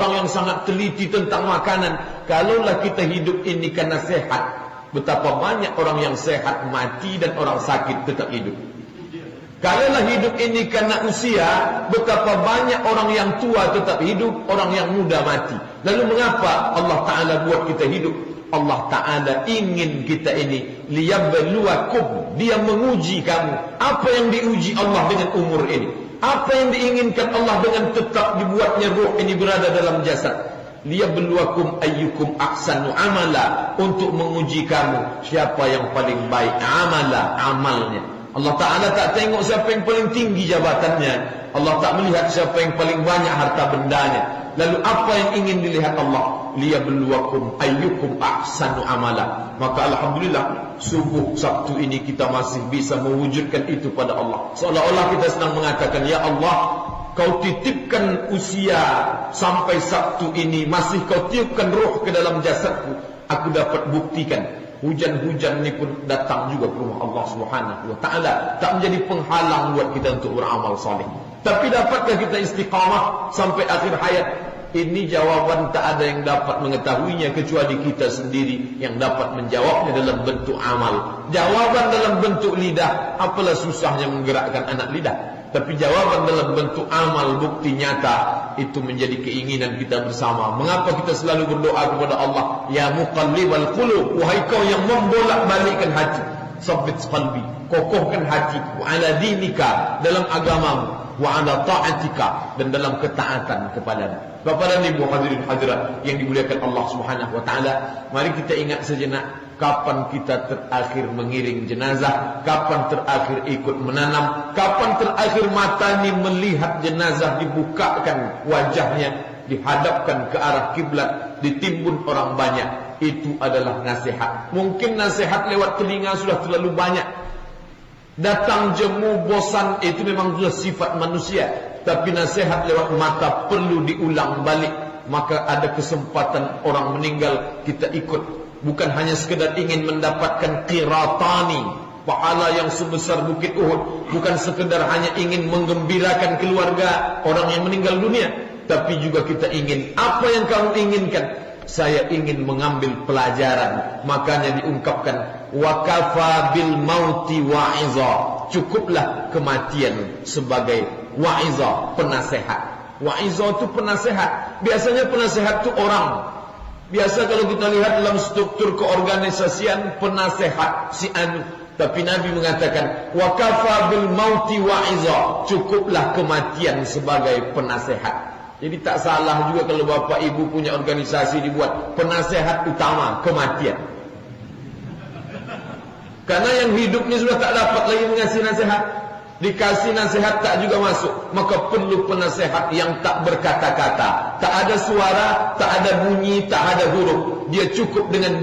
orang yang sangat teliti tentang makanan. Kalaulah kita hidup ini karena sehat, betapa banyak orang yang sehat mati dan orang sakit tetap hidup. Kalaulah hidup ini karena usia, betapa banyak orang yang tua tetap hidup, orang yang muda mati. Lalu mengapa Allah Ta'ala buat kita hidup? Allah Ta'ala ingin kita ini liyabluwakum, Dia menguji kamu. Apa yang diuji Allah dengan umur ini? Apa yang diinginkan Allah dengan tetap dibuatnya ruh ini berada dalam jasad? Liyabluwakum ayyukum ahsanu amala, untuk menguji kamu siapa yang paling baik amalnya. Allah Ta'ala tak tengok siapa yang paling tinggi jabatannya. Allah tak melihat siapa yang paling banyak harta bendanya. Lalu apa yang ingin dilihat Allah? Liyabluwakum ayyukum ahsanu amala. Maka alhamdulillah, subuh Sabtu ini kita masih bisa mewujudkan itu pada Allah. Seolah-olah kita sedang mengatakan, ya Allah, Kau titipkan usia sampai Sabtu ini, masih Kau tiupkan roh ke dalam jasadku. Aku dapat buktikan hujan-hujan ini pun datang juga ke rumah Allah Subhanahu wa Ta'ala, tak menjadi penghalang buat kita untuk beramal saleh. Tapi dapatkah kita istiqamah sampai akhir hayat? Ini jawaban tak ada yang dapat mengetahuinya kecuali kita sendiri yang dapat menjawabnya dalam bentuk amal. Jawaban dalam bentuk lidah, apalah susahnya menggerakkan anak lidah. Tapi jawaban dalam bentuk amal, bukti nyata, itu menjadi keinginan kita bersama. Mengapa kita selalu berdoa kepada Allah? Ya muqallibal qulub, wahai Kau yang membolak-balikkan hati, sabbit qalbi, kokohkan hatiku, ala dinika, dalam agamamu, wa ala ta'atika, dan dalam ketaatan kepadamu. Bapak dan Ibu hadirin hadirat yang dimuliakan Allah Subhanahu wa Ta'ala, mari kita ingat sejenak, kapan kita terakhir mengiring jenazah, kapan terakhir ikut menanam, kapan terakhir mata ini melihat jenazah dibukakan wajahnya, dihadapkan ke arah kiblat, ditimbun orang banyak. Itu adalah nasihat. Mungkin nasihat lewat telinga sudah terlalu banyak. Datang jemu bosan, itu memang sudah sifat manusia. Tapi nasihat lewat mata perlu diulang balik. Maka ada kesempatan orang meninggal, kita ikut. Bukan hanya sekedar ingin mendapatkan qiratani, pahala yang sebesar bukit Uhud. Bukan sekedar hanya ingin menggembirakan keluarga orang yang meninggal dunia, tapi juga kita ingin, apa yang kamu inginkan? Saya ingin mengambil pelajaran. Makanya diungkapkan, wa kafa bil mauti wa'iza, cukuplah kematian sebagai wa'iza, penasehat. Wa'iza itu penasehat. Biasanya penasehat itu orang. Biasa kalau kita lihat dalam struktur keorganisasian, penasehat si anu. Tapi Nabi mengatakan, wa kafa bil mauti wa'iza, cukuplah kematian sebagai penasehat. Jadi tak salah juga kalau bapak ibu punya organisasi dibuat penasehat utama kematian. Karena yang hidup ni sudah tak dapat lagi mengasih nasihat. Dikasih nasihat tak juga masuk. Maka perlu penasehat yang tak berkata-kata, tak ada suara, tak ada bunyi, tak ada huruf. Dia cukup dengan